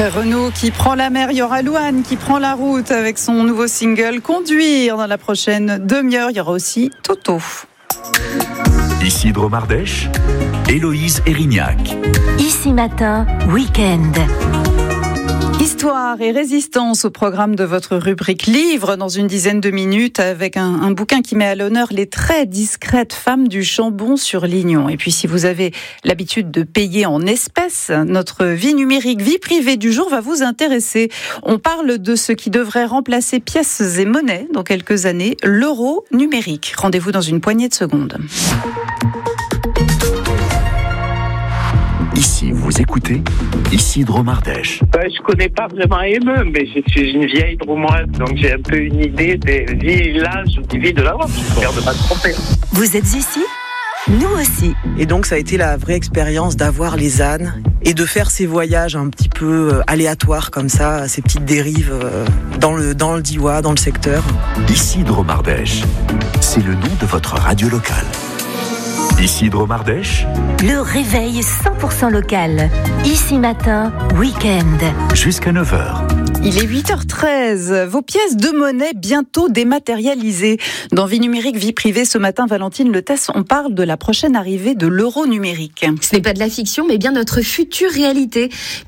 Après Renaud qui prend la mer, il y aura Louane qui prend la route avec son nouveau single Conduire. Dans la prochaine demi-heure, il y aura aussi Toto. Ici Dromardèche, Héloïse Erignac. Ici Matin, week-end. Histoire et résistance au programme de votre rubrique Livre dans une dizaine de minutes avec un bouquin qui met à l'honneur les très discrètes femmes du Chambon-sur-Lignon. Et puis si vous avez l'habitude de payer en espèces, notre vie numérique, vie privée du jour va vous intéresser. On parle de ce qui devrait remplacer pièces et monnaies dans quelques années, l'euro numérique. Rendez-vous dans une poignée de secondes. Ici, vous écoutez Ici Dromardèche. Je connais pas vraiment Émeu, mais je suis une vieille Dromoise, donc j'ai un peu une idée des villages ou des villes de la Europe. J'espère ne pas me tromper. Vous êtes ici ? Nous aussi. Et donc ça a été la vraie expérience d'avoir les ânes et de faire ces voyages un petit peu aléatoires comme ça, ces petites dérives dans le Diois, dans le secteur. Ici Dromardèche, c'est le nom de votre radio locale. Ici Dromardèche, Le réveil 100% local. Ici Matin, week-end. jusqu'à 9h. Il est 8h13. Vos pièces de monnaie bientôt dématérialisées. Dans Vie numérique, vie privée, ce matin, Valentine Letesse, on parle de la prochaine arrivée de l'euro numérique. Ce n'est pas de la fiction, mais bien notre future réalité.